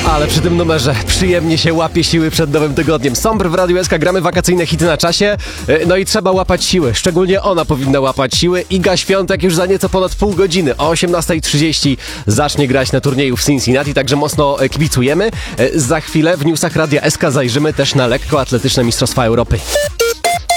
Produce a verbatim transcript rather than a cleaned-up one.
Ale przy tym numerze przyjemnie się łapie siły przed nowym tygodniem. Sombr w Radiu S K, gramy wakacyjne hity na czasie. No i trzeba łapać siły. Szczególnie ona powinna łapać siły. Iga Świątek już za nieco ponad pół godziny o osiemnasta trzydzieści zacznie grać na turnieju w Cincinnati, także mocno kibicujemy. Za chwilę w newsach Radia S K zajrzymy też na lekkoatletyczne Mistrzostwa Europy.